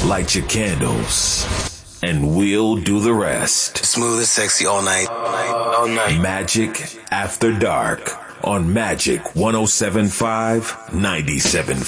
Light your candles, and we'll do the rest. Smooth and sexy all night. All night. Magic After Dark on Magic 107.5 97.5.